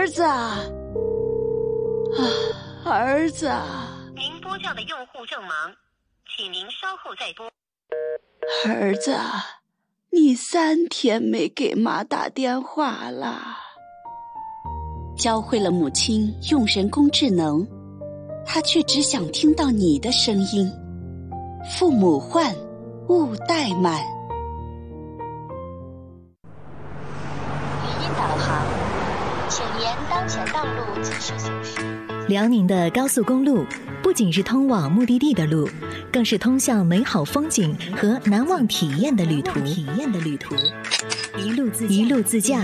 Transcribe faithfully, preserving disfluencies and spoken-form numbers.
儿子啊，儿子啊！ 您拨叫的用户正忙，请您稍后再拨。 儿子啊，你三天没给妈打电话了。 教会了母亲用人工智能，她却只想听到你的声音。父母唤，勿怠慢。 语音导航，请沿当前道路继续行驶。 辽宁的高速公路不仅是通往目的地的路，更是通向美好风景和难忘体验的旅途。体验的旅途，一路自驾。一路自驾